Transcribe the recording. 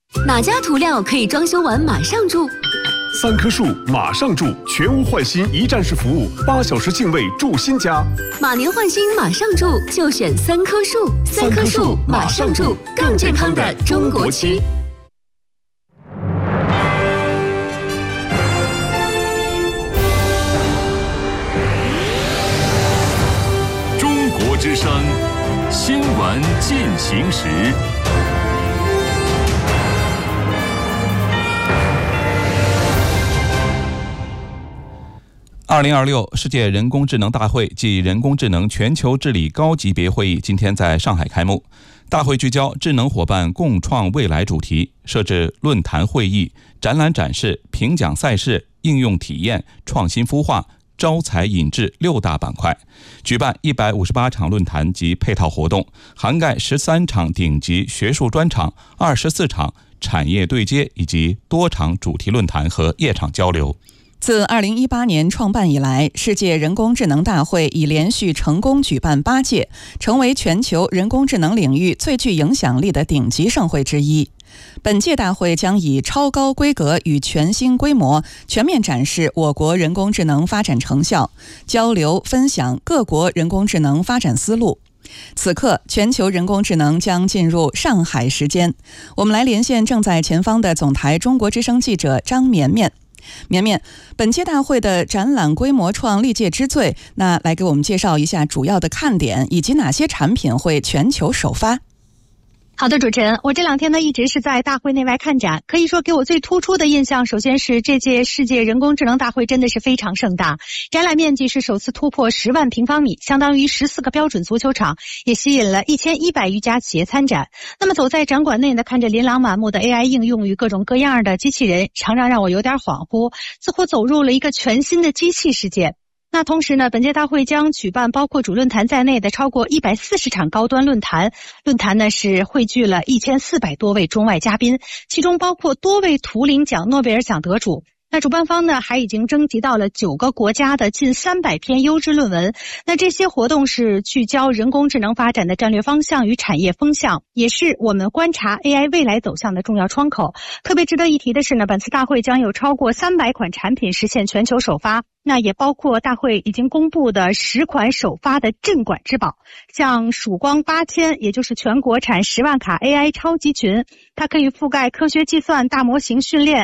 哪家涂料可以装修完马上住 ？3棵树马上住，全屋换新一站式服务，8小时净位住新家。 马年换新马上住，就选3棵树。3棵树马上住，更健康的中国区。 中国之声新闻进行时。 2026世界人工智能大会暨人工智能全球治理高级别会议今天在上海开幕。大会聚焦智能伙伴共创未来主题，设置论坛会议、展览展示、评奖赛事、应用体验、创新孵化、招才引智6大板块，举办158场论坛及配套活动，涵盖13场顶级学术专场、24场产业对接以及多场主题论坛和夜场交流。 自2018年创办以来，世界人工智能大会已连续成功举办8届，成为全球人工智能领域最具影响力的顶级盛会之一。本届大会将以超高规格与全新规模，全面展示我国人工智能发展成效，交流分享各国人工智能发展思路。此刻，全球人工智能将进入上海时间。我们来连线正在前方的总台中国之声记者张绵绵。绵绵，本届大会的展览规模创历届之最，那来给我们介绍一下主要的看点，以及哪些产品会全球首发？ 好的，主持人，我这2天呢一直是在大会内外看展，可以说给我最突出的印象，首先是这届世界人工智能大会真的是非常盛大，展览面积是首次突破10万平方米，相当于14个标准足球场，也吸引了1100余家企业参展。那么走在展馆内呢，看着琳琅满目的 AI 应用与各种各样的机器人，常常让我有点恍惚，似乎走入了一个全新的机器世界。那同时呢，本届大会将举办包括主论坛在内的超过140场高端论坛。论坛呢是汇聚了1400多位中外嘉宾，其中包括多位图灵奖、诺贝尔奖得主。那主办方呢还已经征集到了9个国家的近300篇优质论文。那这些活动是聚焦人工智能发展的战略方向与产业风向，也是我们观察 AI 未来走向的重要窗口。特别值得一提的是呢，本次大会将有超过300款产品实现全球首发，那也包括大会已经公布的10款首发的镇馆之宝，像曙光8000，也就是全国产10万卡 AI 超级群，它可以覆盖科学计算、大模型训练、